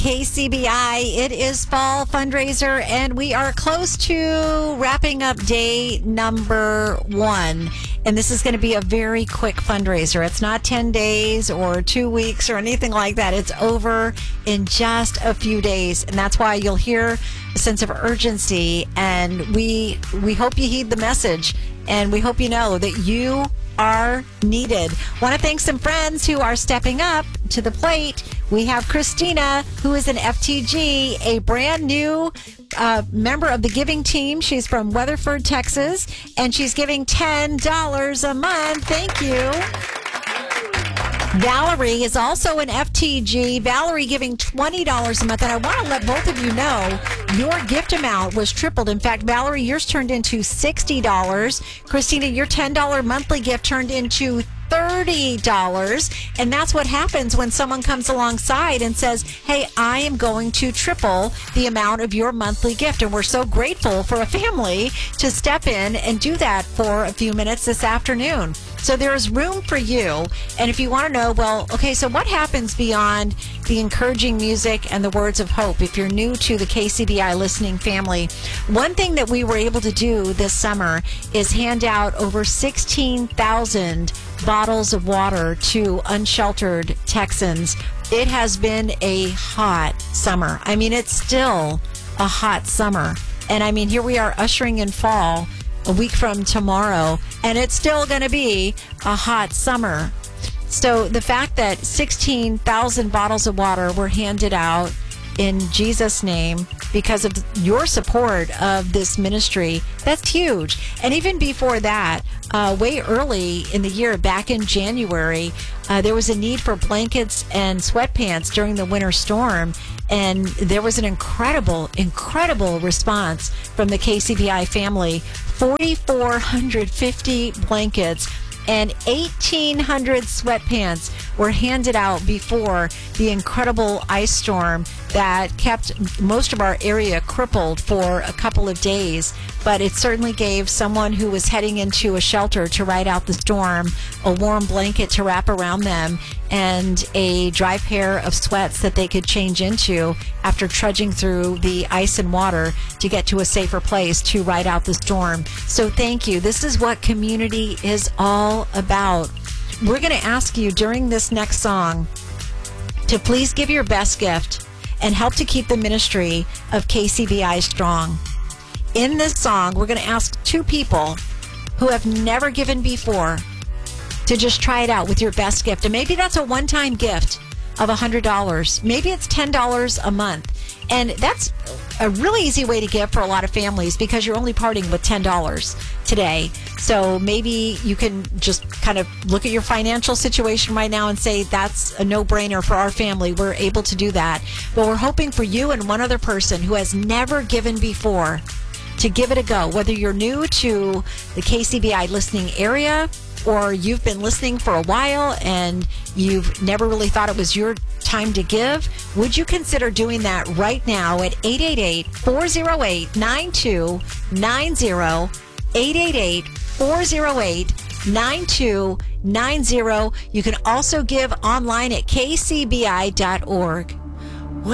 KCBI. It is fall fundraiser, and we are close to wrapping up day number 1. And this is going to be a very quick fundraiser. It's not 10 days or 2 weeks or anything like that. It's over in just a few days. And that's why you'll hear a sense of urgency. And we hope you heed the message. And we hope you know that you are needed. Want to thank some friends who are stepping up to the plate. We have Christina, who is an FTG, a brand new member of the giving team. She's from Weatherford, Texas, and she's giving $10 a month. Thank you. Valerie is also an FTG. Valerie giving $20 a month. And I want to let both of you know your gift amount was tripled. In fact, Valerie, yours turned into $60. Christina, your $10 monthly gift turned into $30. And that's what happens when someone comes alongside and says, hey, I am going to triple the amount of your monthly gift. And we're so grateful for a family to step in and do that for a few minutes this afternoon. So there is room for you. And if you want to know, well, okay, so what happens beyond the encouraging music and the words of hope? If you're new to the KCBI listening family, one thing that we were able to do this summer is hand out over 16,000 bottles of water to unsheltered Texans. It has been a hot summer. I mean, it's still a hot summer. And I mean, here we are ushering in fall a week from tomorrow, and it's still going to be a hot summer. So the fact that 16,000 bottles of water were handed out in Jesus' name because of your support of this ministry, that's huge. And even before that, way early in the year, back in January, there was a need for blankets and sweatpants during the winter storm. And there was an incredible response from the KCBI family. 4,450 blankets and 1,800 sweatpants were handed out before the incredible ice storm that kept most of our area crippled for a couple of days. But it certainly gave someone who was heading into a shelter to ride out the storm a warm blanket to wrap around them and a dry pair of sweats that they could change into after trudging through the ice and water to get to a safer place to ride out the storm. So thank you. This is what community is all about. We're going to ask you during this next song to please give your best gift and help to keep the ministry of KCBI strong. In this song, we're going to ask 2 people who have never given before to just try it out with your best gift. And maybe that's a one-time gift of $100. Maybe it's $10 a month. And that's a really easy way to give for a lot of families because you're only parting with $10 today. So maybe you can just kind of look at your financial situation right now and say, that's a no-brainer for our family. We're able to do that. But we're hoping for you and one other person who has never given before to give it a go. Whether you're new to the KCBI listening area or you've been listening for a while and you've never really thought it was your time to give, would you consider doing that right now at 888-408-9290, 888-408-9290. You can also give online at kcbi.org.